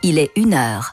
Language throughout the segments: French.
il est 1h.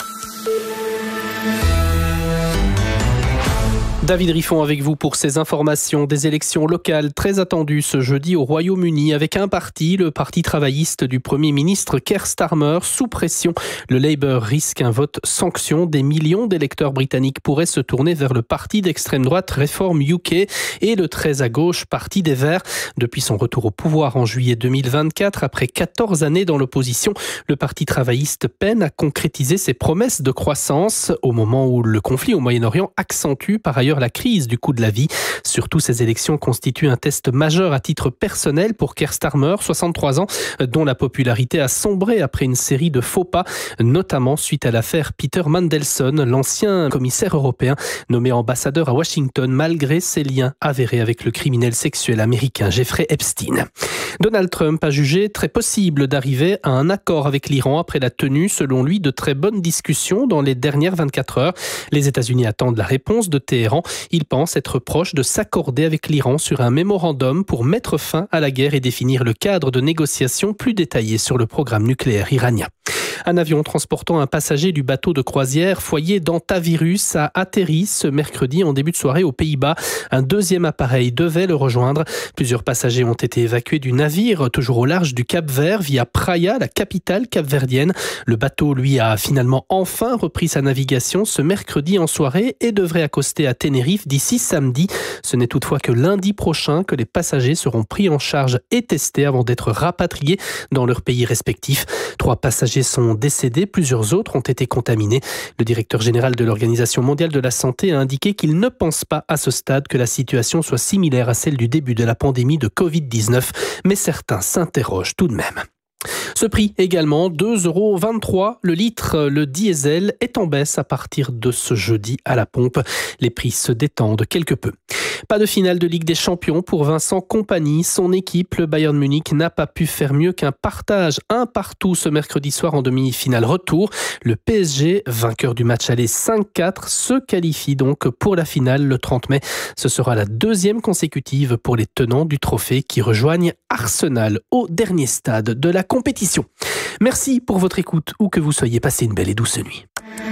David Riffon avec vous pour ces informations des élections locales très attendues ce jeudi au Royaume-Uni avec un parti, le parti travailliste du Premier ministre Keir Starmer, sous pression. Le Labour risque un vote sanction. Des millions d'électeurs britanniques pourraient se tourner vers le parti d'extrême droite Reform UK et le très à gauche Parti des Verts. Depuis son retour au pouvoir en juillet 2024, après 14 années dans l'opposition, le parti travailliste peine à concrétiser ses promesses de croissance au moment où le conflit au Moyen-Orient accentue par ailleurs la crise du coût de la vie. Surtout, ces élections constituent un test majeur à titre personnel pour Keir Starmer, 63 ans, dont la popularité a sombré après une série de faux pas, notamment suite à l'affaire Peter Mandelson, l'ancien commissaire européen nommé ambassadeur à Washington malgré ses liens avérés avec le criminel sexuel américain Jeffrey Epstein. Donald Trump a jugé très possible d'arriver à un accord avec l'Iran après la tenue, selon lui, de très bonnes discussions dans les dernières 24 heures. Les États-Unis attendent la réponse de Téhéran. Il pense être proche de s'accorder avec l'Iran sur un mémorandum pour mettre fin à la guerre et définir le cadre de négociation plus détaillé sur le programme nucléaire iranien. Un avion transportant un passager du bateau de croisière Foyer d'Antavirus a atterri ce mercredi en début de soirée aux Pays-Bas. Un deuxième appareil devait le rejoindre. Plusieurs passagers ont été évacués du navire, toujours au large du Cap-Vert, via Praia, la capitale capverdienne. Le bateau, lui, a finalement enfin repris sa navigation ce mercredi en soirée et devrait accoster à Tenerife d'ici samedi. Ce n'est toutefois que lundi prochain que les passagers seront pris en charge et testés avant d'être rapatriés dans leur pays respectif. 3 passagers sont décédés, plusieurs autres ont été contaminés. Le directeur général de l'Organisation mondiale de la santé a indiqué qu'il ne pense pas à ce stade que la situation soit similaire à celle du début de la pandémie de Covid-19, mais certains s'interrogent tout de même. Ce prix également, 2,23 € le litre. Le diesel est en baisse à partir de ce jeudi à la pompe. Les prix se détendent quelque peu. Pas de finale de Ligue des Champions pour Vincent Kompany. Son équipe, le Bayern Munich, n'a pas pu faire mieux qu'un partage, un partout ce mercredi soir en demi-finale retour. Le PSG, vainqueur du match aller 5-4, se qualifie donc pour la finale le 30 mai. Ce sera la 2e consécutive pour les tenants du trophée qui rejoignent Arsenal au dernier stade de la compétition. Merci pour votre écoute, où que vous soyez, passez une belle et douce nuit.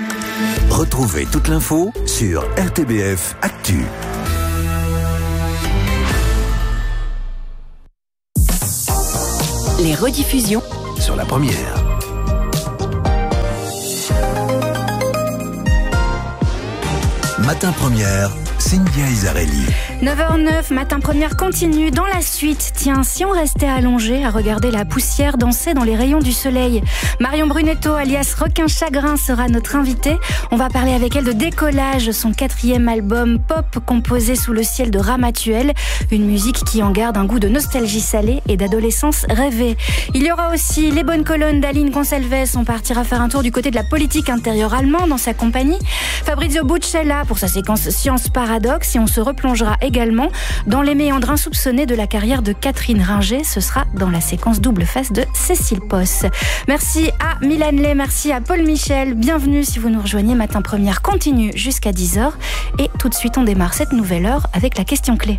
Retrouvez toute l'info sur RTBF Actu. Les rediffusions Sur la première. Matin première, Cynthia Isarelli. 9h09, matin première continue. Dans la suite, tiens, si on restait allongé à regarder la poussière danser dans les rayons du soleil. Marion Brunetto, alias Requin Chagrin, sera notre invitée. On va parler avec elle de Décollage, son 4e album pop composé sous le ciel de Ramatuelle. Une musique qui en garde un goût de nostalgie salée et d'adolescence rêvée. Il y aura aussi les bonnes colonnes d'Aline Gonçalves. On partira faire un tour du côté de la politique intérieure allemande dans sa compagnie. Fabrizio Buccella pour sa séquence Science Paradoxe. Et on se replongera également dans les méandres insoupçonnés de la carrière de Catherine Ringer. Ce sera dans la séquence double face de Cécile Posse. Merci à Milan Lay, merci à Paul Michel. Bienvenue si vous nous rejoignez. Matin première continue jusqu'à 10h. Et tout de suite, on démarre cette nouvelle heure avec la question clé.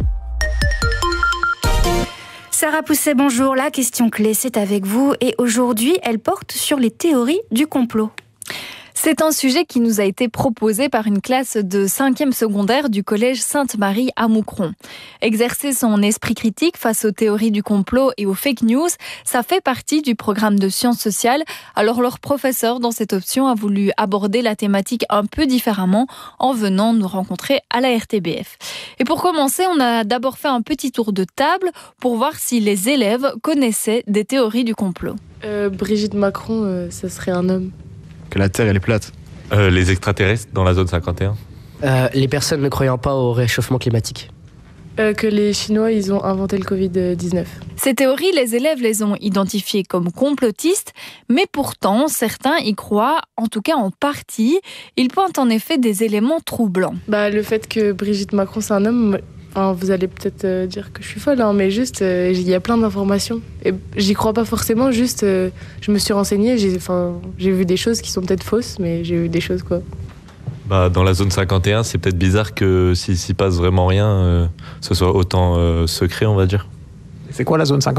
Sarah Pousset, bonjour. La question clé, c'est avec vous. Et aujourd'hui, elle porte sur les théories du complot. C'est un sujet qui nous a été proposé par une classe de 5e secondaire du collège Sainte-Marie à Moucron. Exercer son esprit critique face aux théories du complot et aux fake news, ça fait partie du programme de sciences sociales. Alors leur professeur dans cette option a voulu aborder la thématique un peu différemment en venant nous rencontrer à la RTBF. Et pour commencer, on a d'abord fait un petit tour de table pour voir si les élèves connaissaient des théories du complot. Brigitte Macron, ça serait un homme. Que la Terre elle est plate. Les extraterrestres dans la zone 51. Les personnes ne croyant pas au réchauffement climatique. Que les Chinois, ils ont inventé le Covid-19. Ces théories, les élèves les ont identifiées comme complotistes, mais pourtant, certains y croient, en tout cas en partie. Ils pointent en effet des éléments troublants. Le fait que Brigitte Macron, c'est un homme... vous allez peut-être dire que je suis folle, mais juste, il y a plein d'informations. Et j'y crois pas forcément, juste, je me suis renseignée, j'ai vu des choses qui sont peut-être fausses, mais j'ai vu des choses, quoi. Dans la zone 51, c'est peut-être bizarre que s'il s'y passe vraiment rien, ce soit autant secret, on va dire. C'est quoi la zone 51 ?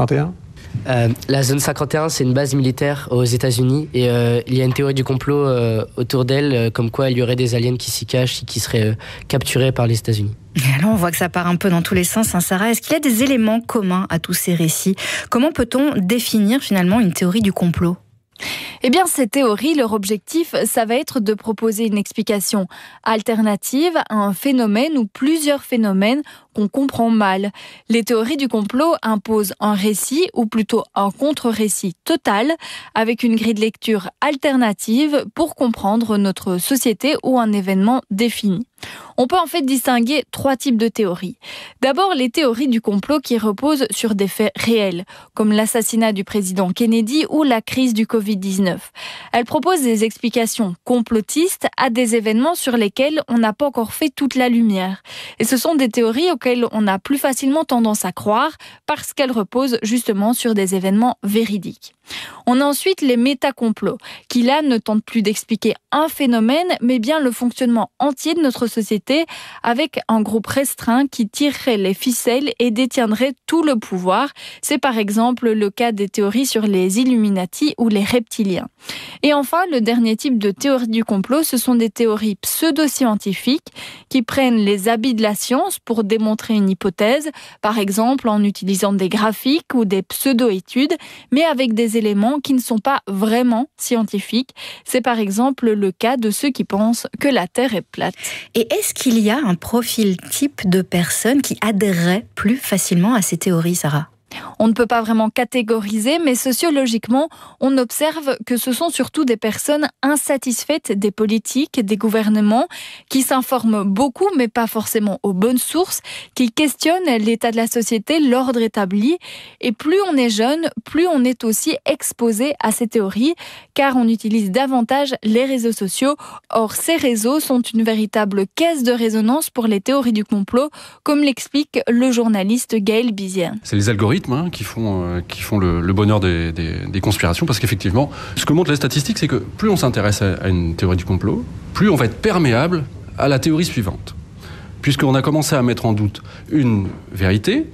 La zone 51, c'est une base militaire aux États-Unis et il y a une théorie du complot autour d'elle, comme quoi il y aurait des aliens qui s'y cachent et qui seraient capturés par les États-Unis. Et alors on voit que ça part un peu dans tous les sens, hein, Sarah. Est-ce qu'il y a des éléments communs à tous ces récits ? Comment peut-on définir finalement une théorie du complot ? Eh bien, ces théories, leur objectif, ça va être de proposer une explication alternative à un phénomène ou plusieurs phénomènes qu'on comprend mal. Les théories du complot imposent un récit, ou plutôt un contre-récit total, avec une grille de lecture alternative pour comprendre notre société ou un événement défini. On peut en fait distinguer 3 types de théories. D'abord, les théories du complot qui reposent sur des faits réels, comme l'assassinat du président Kennedy ou la crise du Covid-19. Elles proposent des explications complotistes à des événements sur lesquels on n'a pas encore fait toute la lumière. Et ce sont des théories auxquelles on a plus facilement tendance à croire parce qu'elles reposent justement sur des événements véridiques. On a ensuite les métacomplots, qui là ne tentent plus d'expliquer un phénomène, mais bien le fonctionnement entier de notre société, avec un groupe restreint qui tirerait les ficelles et détiendrait tout le pouvoir. C'est par exemple le cas des théories sur les Illuminati ou les reptiliens. Et enfin, le dernier type de théorie du complot, ce sont des théories pseudo-scientifiques qui prennent les habits de la science pour démontrer une hypothèse, par exemple en utilisant des graphiques ou des pseudo-études, mais avec des éléments qui ne sont pas vraiment scientifiques. C'est par exemple le cas de ceux qui pensent que la Terre est plate. Et est-ce qu'il y a un profil type de personnes qui adhéreraient plus facilement à ces théories, Sarah ? On ne peut pas vraiment catégoriser, mais sociologiquement, on observe que ce sont surtout des personnes insatisfaites des politiques, des gouvernements, qui s'informent beaucoup, mais pas forcément aux bonnes sources, qui questionnent l'état de la société, l'ordre établi. Et plus on est jeune, plus on est aussi exposé à ces théories, car on utilise davantage les réseaux sociaux. Or, ces réseaux sont une véritable caisse de résonance pour les théories du complot, comme l'explique le journaliste Gaël Bizière. C'est les algorithmes qui font le bonheur des conspirations, parce qu'effectivement, ce que montrent les statistiques, c'est que plus on s'intéresse à une théorie du complot, plus on va être perméable à la théorie suivante. Puisqu'on a commencé à mettre en doute une vérité,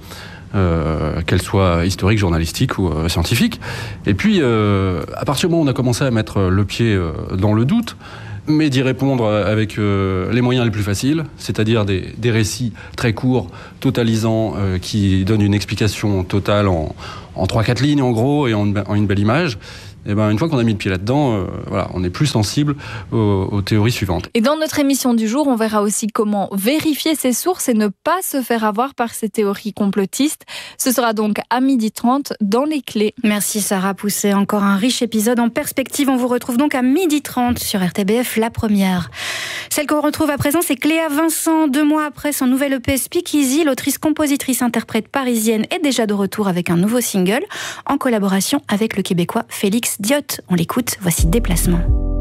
qu'elle soit historique, journalistique ou scientifique, et puis à partir du moment où on a commencé à mettre le pied dans le doute, mais d'y répondre avec les moyens les plus faciles, c'est-à-dire des récits très courts, totalisants, qui donnent une explication totale en 3-4 lignes en gros et en une belle image. Et une fois qu'on a mis le pied là-dedans, on est plus sensible aux théories suivantes. Et dans notre émission du jour, on verra aussi comment vérifier ses sources et ne pas se faire avoir par ces théories complotistes. Ce sera donc à 12h30 dans Les Clés. Merci Sarah Pousset, encore un riche épisode en perspective. On vous retrouve donc à 12h30 sur RTBF, la première. Celle qu'on retrouve à présent, c'est Cléa Vincent. 2 mois après son nouvel EP Speakeasy, l'autrice, compositrice, interprète parisienne est déjà de retour avec un nouveau single en collaboration avec le Québécois Félix Diot. On l'écoute, voici Déplacement.